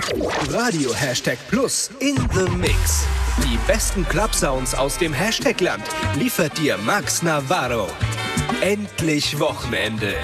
Radio Hashtag Plus in the Mix. Die besten Club-Sounds aus dem Hashtag-Land liefert dir Max Navarro. Endlich Wochenende.